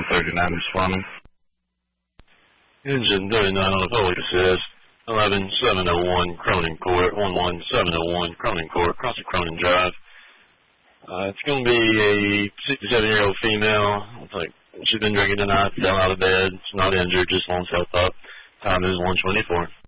1139 responding. Engine 39 on the public assist. 11701 Cronin Court, 11701 Cronin Court, across the Cronin Drive. It's going to be a 67-year-old female. Looks like she's been drinking tonight, fell out of bed. She's not injured, just wants help up. Time is 1:24.